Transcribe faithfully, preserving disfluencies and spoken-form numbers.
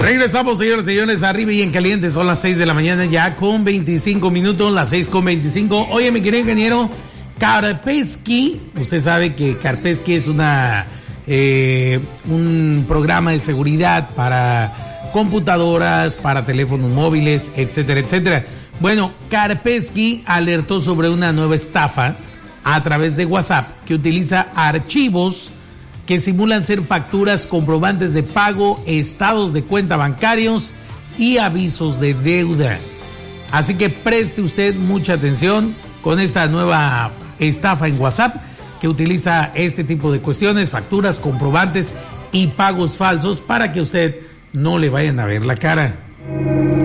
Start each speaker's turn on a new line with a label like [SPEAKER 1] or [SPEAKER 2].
[SPEAKER 1] Regresamos, señores y señores, arriba y en caliente. Son las seis de la mañana ya con veinticinco minutos, las seis con veinticinco. Oye, mi querido ingeniero, Kaspersky, usted sabe que Kaspersky es una eh, un programa de seguridad para computadoras, para teléfonos móviles, etcétera, etcétera. Bueno, Kaspersky alertó sobre una nueva estafa a través de WhatsApp que utiliza archivos que simulan ser facturas, comprobantes de pago, estados de cuenta bancarios y avisos de deuda. Así que preste usted mucha atención con esta nueva estafa en WhatsApp que utiliza este tipo de cuestiones, facturas, comprobantes y pagos falsos para que usted no le vayan a ver la cara.